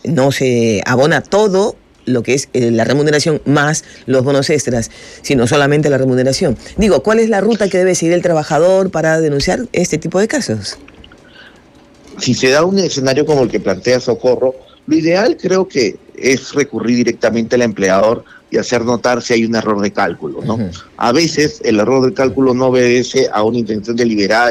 no se abona todo lo que es la remuneración más los bonos extras, sino solamente la remuneración. Digo, ¿cuál es la ruta que debe seguir el trabajador para denunciar este tipo de casos? Si se da un escenario como el que plantea Socorro, lo ideal creo que es recurrir directamente al empleador y hacer notar si hay un error de cálculo, ¿no? A veces el error de cálculo no obedece a una intención deliberada